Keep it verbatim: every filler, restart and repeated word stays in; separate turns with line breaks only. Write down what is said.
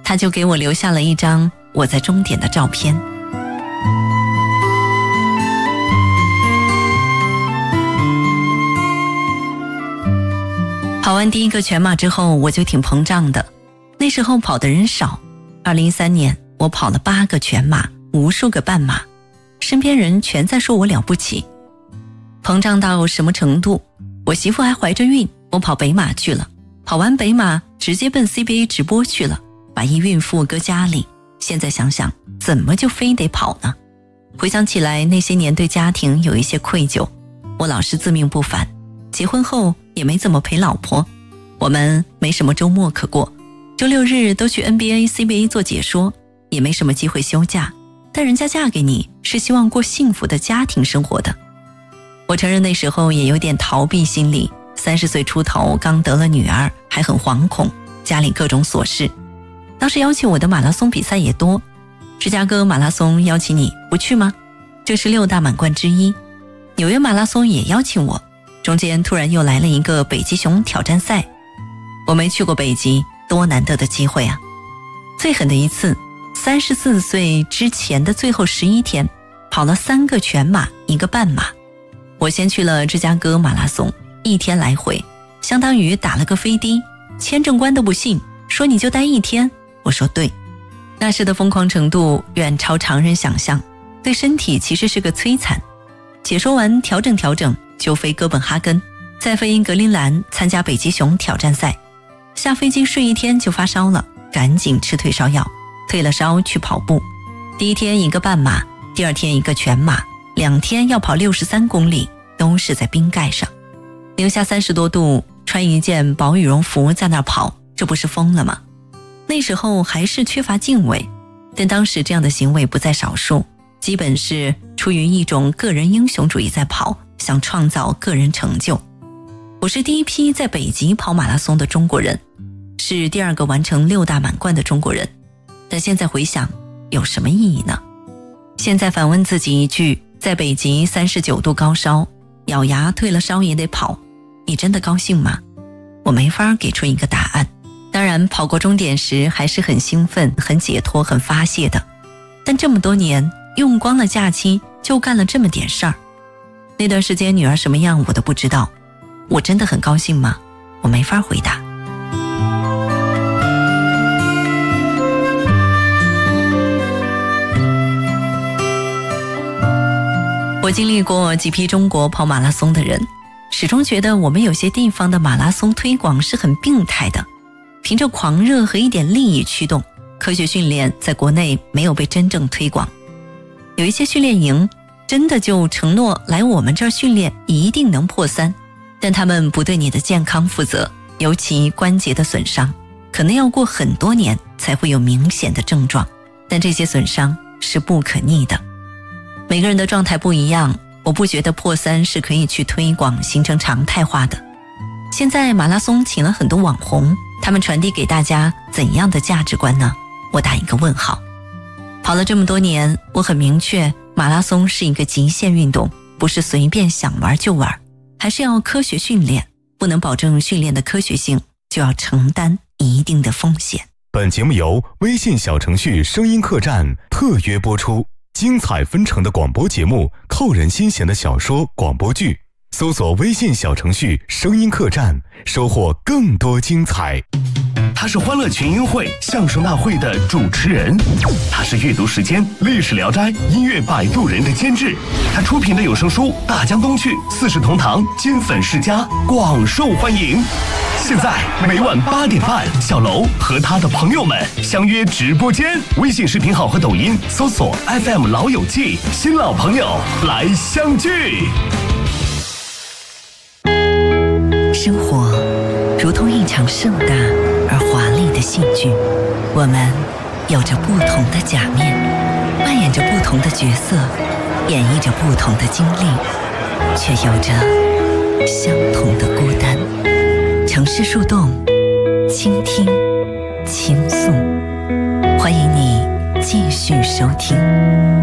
他就给我留下了一张我在终点的照片。跑完第一个全马之后，我就挺膨胀的。那时候跑的人少，二零一三年我跑了八个全马，无数个半马，身边人全在说我了不起。膨胀到什么程度？我媳妇还怀着孕，我跑北马去了，跑完北马直接奔 C B A 直播去了，把一孕妇搁家里。现在想想，怎么就非得跑呢？回想起来，那些年对家庭有一些愧疚，我老是自命不凡，结婚后也没怎么陪老婆，我们没什么周末可过，周六日都去 N B A、C B A 做解说，也没什么机会休假，但人家嫁给你是希望过幸福的家庭生活的。我承认那时候也有点逃避心理，三十岁出头刚得了女儿，还很惶恐，家里各种琐事。当时邀请我的马拉松比赛也多，芝加哥马拉松邀请你不去吗？这是六大满贯之一。纽约马拉松也邀请我，中间突然又来了一个北极熊挑战赛。我没去过北极，多难得的机会啊！最狠的一次，三十四岁之前的最后十一天，跑了三个全马，一个半马。我先去了芝加哥马拉松，一天来回，相当于打了个飞的，签证官都不信，说你就待一天。我说对。那时的疯狂程度远超常人想象，对身体其实是个摧残。解说完调整调整，就飞哥本哈根，再飞英格陵兰参加北极熊挑战赛。下飞机睡一天就发烧了，赶紧吃退烧药，退了烧去跑步。第一天一个半马，第二天一个全马，两天要跑六十三公里，都是在冰盖上，零下三十多度，穿一件薄羽绒服在那儿跑，这不是疯了吗？那时候还是缺乏敬畏，但当时这样的行为不在少数，基本是出于一种个人英雄主义在跑，想创造个人成就。我是第一批在北极跑马拉松的中国人，是第二个完成六大满贯的中国人，但现在回想，有什么意义呢？现在反问自己一句，在北极三十九度高烧，咬牙退了烧也得跑，你真的高兴吗？我没法给出一个答案。当然跑过终点时还是很兴奋，很解脱，很发泄的，但这么多年用光了假期就干了这么点事儿。那段时间女儿什么样我都不知道，我真的很高兴吗？我没法回答。我经历过几批中国跑马拉松的人，始终觉得我们有些地方的马拉松推广是很病态的，凭着狂热和一点利益驱动，科学训练在国内没有被真正推广。有一些训练营真的就承诺来我们这儿训练一定能破三，但他们不对你的健康负责，尤其关节的损伤，可能要过很多年才会有明显的症状，但这些损伤是不可逆的。每个人的状态不一样，我不觉得破三是可以去推广形成常态化的。现在马拉松请了很多网红，他们传递给大家怎样的价值观呢？我打一个问号。跑了这么多年，我很明确，马拉松是一个极限运动，不是随便想玩就玩，还是要科学训练，不能保证训练的科学性，就要承担一定的风险。
本节目由微信小程序声音客栈特约播出，精彩纷呈的广播节目，扣人心弦的小说广播剧，搜索微信小程序声音客栈，收获更多精彩。
他是欢乐群英会相声大会的主持人，他是阅读时间历史聊斋音乐摆渡人的监制，他出品的有声书《大江东去》四世同堂金粉世家广受欢迎。现在每晚八点半，小楼和他的朋友们相约直播间，微信视频号和抖音搜索 F M 老友记，新老朋友来相聚。
生活如同一场盛大而华丽的戏剧，我们有着不同的假面，扮演着不同的角色，演绎着不同的经历，却有着相同的孤单。城市树洞，倾听，倾诉，欢迎你继续收听。